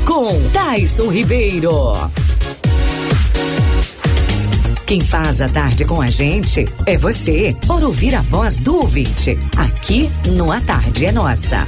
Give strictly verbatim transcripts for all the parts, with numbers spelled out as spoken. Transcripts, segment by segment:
com Taison Ribeiro. Quem faz a tarde com a gente é você, por ouvir a voz do ouvinte, aqui no A Tarde é Nossa.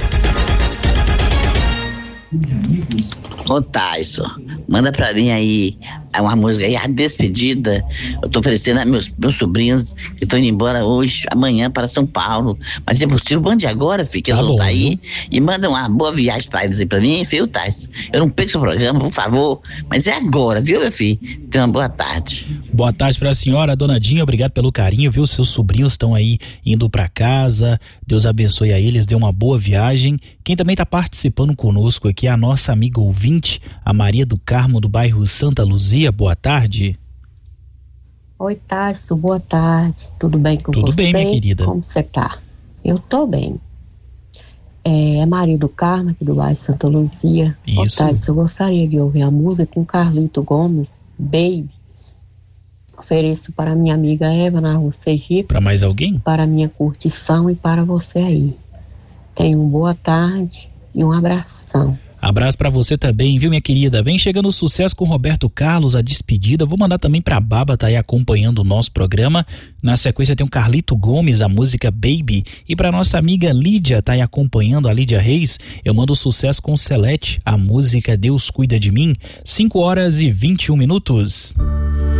Ô Taison, manda pra mim aí uma música aí, a despedida. Eu tô oferecendo a meus, meus sobrinhos que estão indo embora hoje, amanhã para São Paulo. Mas é possível, mande agora, filho, que eles vão sair. E manda uma boa viagem pra eles aí pra mim, viu, Taison? Eu não perco seu programa, por favor. Mas é agora, viu, meu filho? Tenha uma boa tarde. Boa tarde pra senhora, dona Dinha, obrigado pelo carinho, viu? Seus sobrinhos estão aí indo pra casa, Deus abençoe a eles, dê uma boa viagem. Quem também tá participando conosco aqui é a nossa amiga ouvinte, a Maria do Carmo, do bairro Santa Luzia. Boa tarde. Oi, Taison, boa tarde. Tudo bem com Tudo você? Tudo bem, minha querida. Como você tá? Eu tô bem. É a Maria do Carmo, aqui do bairro Santa Luzia. Isso. Ô, Taison, eu gostaria de ouvir a música com Carlito Gomes, Baby. Ofereço para minha amiga Eva na rua Sergipe. Para mais alguém? Para minha curtição e para você aí. Tenha uma boa tarde e um abração. Abraço pra você também, viu, minha querida? Vem chegando o sucesso com Roberto Carlos, a despedida. Vou mandar também pra Baba, tá aí acompanhando o nosso programa. Na sequência tem o Carlito Gomes, a música Baby. E pra nossa amiga Lídia, tá aí acompanhando, a Lídia Reis, eu mando o sucesso com o Celete, a música Deus Cuida de Mim. cinco horas e vinte e um minutos.